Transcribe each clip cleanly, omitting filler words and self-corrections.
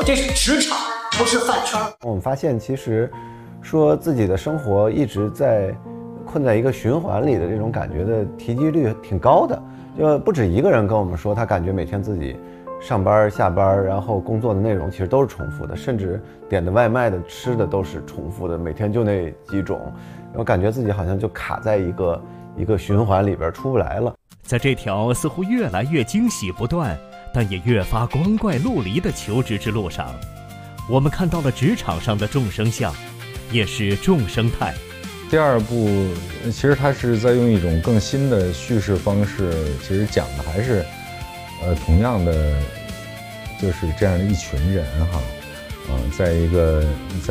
这是职场，不是饭圈。 我们发现，其实说自己的生活一直在困在一个循环里的这种感觉的提及率挺高的，就不止一个人跟我们说，他感觉每天自己上班下班，然后工作的内容其实都是重复的，甚至点的外卖的吃的都是重复的，每天就那几种，然后感觉自己好像就卡在一个循环里边出不来了。 在这条似乎越来越惊喜不断，但也越发光怪陆离的求职之路上，我们看到了职场上的众生相，也是众生态。 第二部其实它是在用一种更新的叙事方式，其实讲的还是同样的就是这样的一群人哈，在一个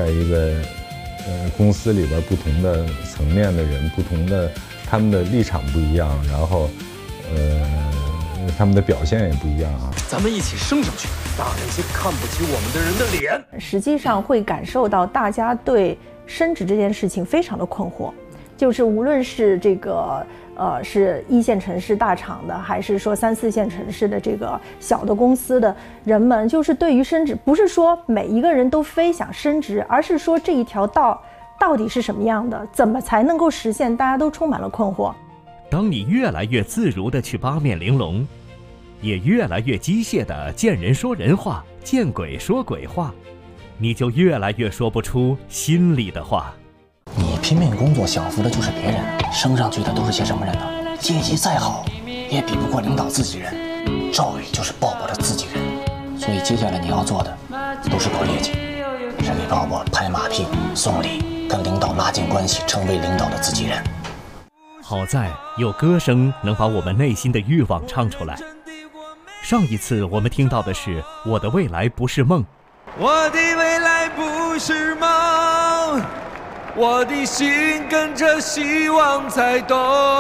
公司里边不同的层面的人，不同的他们的立场不一样，然后他们的表现也不一样啊。 咱们一起升上去，打那些看不起我们的人的脸。 实际上会感受到大家对升职这件事情非常的困惑，就是无论是这个是一线城市大厂的，还是说3、4线城市的这个小的公司的人们，就是对于升职，不是说每一个人都非想升职，而是说这一条道到底是什么样的，怎么才能够实现，大家都充满了困惑。 当你越来越自如地去八面玲珑，也越来越机械地见人说人话，见鬼说鬼话，你就越来越说不出心里的话。 你拼命工作享福的就是别人，升上去的都是些什么人呢？阶级再好也比不过领导自己人，赵宇就是鲍勃的自己人。所以接下来你要做的都是搞业绩，是给鲍勃拍马屁送礼，跟领导拉近关系，成为领导的自己人。 好在有歌声能把我们内心的欲望唱出来。上一次我们听到的是我的未来不是梦， 我的未来不是梦，我的心跟着希望在动。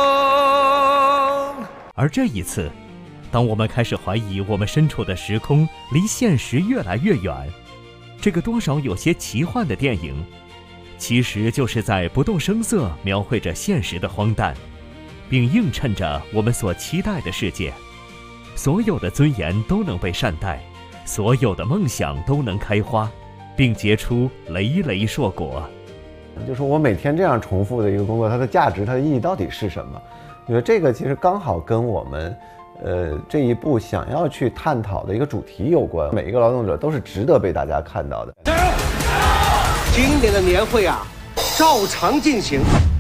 而这一次，当我们开始怀疑我们身处的时空离现实越来越远，这个多少有些奇幻的电影，其实就是在不动声色描绘着现实的荒诞，并映衬着我们所期待的世界。所有的尊严都能被善待，所有的梦想都能开花，并结出累累硕果。 就是我每天这样重复的一个工作，它的价值、它的意义到底是什么？我觉得这个其实刚好跟我们这一步想要去探讨的一个主题有关。每一个劳动者都是值得被大家看到的。 今年的年会啊，照常进行。